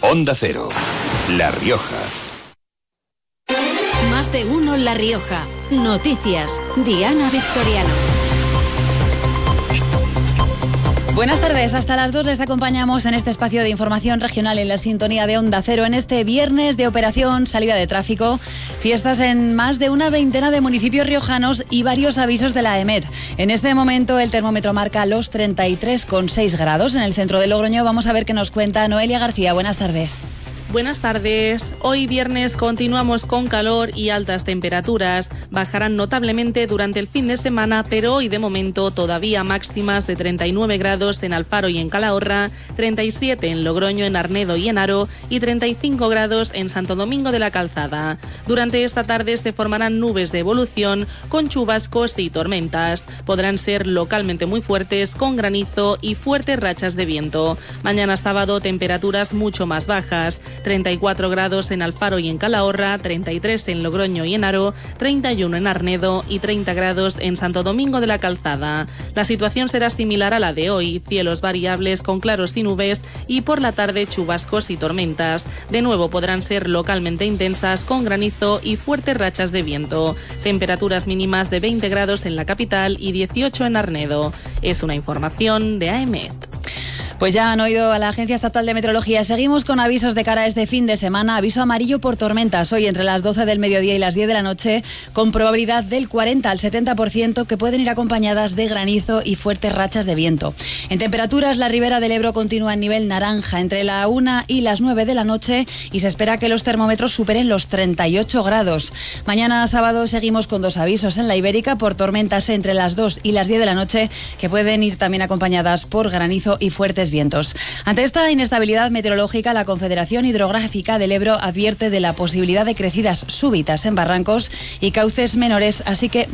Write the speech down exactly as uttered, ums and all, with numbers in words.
Onda Cero, La Rioja. Más de uno La Rioja. Noticias. Diana Victoriano. Buenas tardes, hasta las dos les acompañamos en este espacio de información regional en la sintonía de Onda Cero en este viernes de operación salida de tráfico, fiestas en más de una veintena de municipios riojanos y varios avisos de la EMET. En este momento el termómetro marca los treinta y tres coma seis grados en el centro de Logroño. Vamos a ver qué nos cuenta Noelia García. Buenas tardes. Buenas tardes. Hoy viernes continuamos con calor y altas temperaturas. Bajarán notablemente durante el fin de semana, pero hoy de momento todavía máximas de treinta y nueve grados en Alfaro y en Calahorra, treinta y siete en Logroño, en Arnedo y en Haro y treinta y cinco grados en Santo Domingo de la Calzada. Durante esta tarde se formarán nubes de evolución con chubascos y tormentas. Podrán ser localmente muy fuertes con granizo y fuertes rachas de viento. Mañana sábado temperaturas mucho más bajas. treinta y cuatro grados en Alfaro y en Calahorra, treinta y tres en Logroño y en Haro, treinta y uno en Arnedo y treinta grados en Santo Domingo de la Calzada. La situación será similar a la de hoy, cielos variables con claros y nubes y por la tarde chubascos y tormentas. De nuevo podrán ser localmente intensas con granizo y fuertes rachas de viento. Temperaturas mínimas de veinte grados en la capital y dieciocho en Arnedo. Es una información de A E M E T. Pues ya han oído a la Agencia Estatal de Meteorología. Seguimos con avisos de cara a este fin de semana. Aviso amarillo por tormentas hoy entre las doce del mediodía y las diez de la noche, con probabilidad del cuarenta al setenta por ciento que pueden ir acompañadas de granizo y fuertes rachas de viento. En temperaturas, la ribera del Ebro continúa en nivel naranja entre la una y las nueve de la noche y se espera que los termómetros superen los treinta y ocho grados. Mañana sábado seguimos con dos avisos en la Ibérica por tormentas entre las dos y las diez de la noche, que pueden ir también acompañadas por granizo y fuertes vientos. Ante esta inestabilidad meteorológica, la Confederación Hidrográfica del Ebro advierte de la posibilidad de crecidas súbitas en barrancos y cauces menores, así que